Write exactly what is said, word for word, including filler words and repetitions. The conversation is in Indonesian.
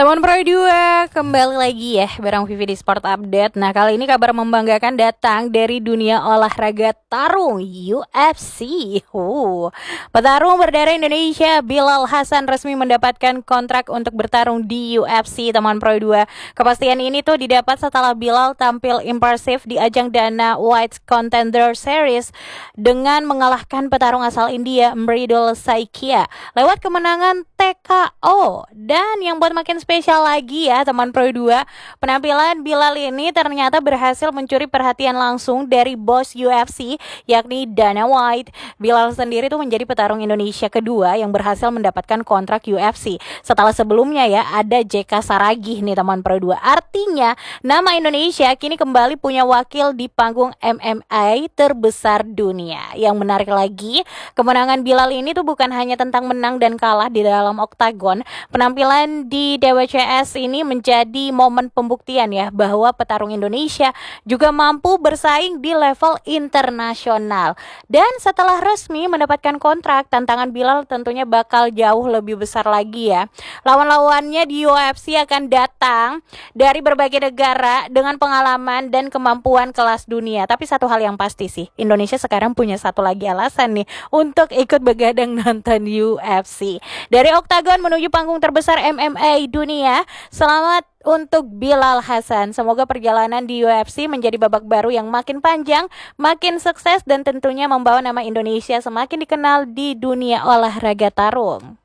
Teman Pro dua kembali lagi ya bareng Vivi di Sport Update. Nah, kali ini kabar membanggakan datang dari dunia olahraga tarung U F C. Uh, petarung berdarah Indonesia Bilal Hasan resmi mendapatkan kontrak untuk bertarung di U F C, teman Pro dua. Kepastian ini tuh didapat setelah Bilal tampil impresif di ajang Dana White Contender Series dengan mengalahkan petarung asal India Mridul Saikia lewat kemenangan T K O. Dan yang buat makin spesial lagi ya teman Pro dua, penampilan Bilal ini ternyata berhasil mencuri perhatian langsung dari bos U F C yakni Dana White. Bilal sendiri tuh menjadi petarung Indonesia kedua yang berhasil mendapatkan kontrak U F C. Setelah sebelumnya ya ada J K Saragih nih teman Pro dua. Artinya nama Indonesia kini kembali punya wakil di panggung M M A terbesar dunia. Yang menarik lagi, kemenangan Bilal ini tuh bukan hanya tentang menang dan kalah di dalam oktagon. Penampilan di D W C S ini menjadi momen pembuktian ya bahwa petarung Indonesia juga mampu bersaing di level internasional. Dan setelah resmi mendapatkan kontrak, tantangan Bilal tentunya bakal jauh lebih besar lagi ya. Lawan-lawannya di U F C akan datang dari berbagai negara dengan pengalaman dan kemampuan kelas dunia. Tapi satu hal yang pasti sih, Indonesia sekarang punya satu lagi alasan nih untuk ikut begadang nonton U F C. Dari oktagon menuju panggung terbesar M M A dunia, selamat untuk Bilal Hasan. Semoga perjalanan di U F C menjadi babak baru yang makin panjang, makin sukses, dan tentunya membawa nama Indonesia semakin dikenal di dunia olahraga tarung.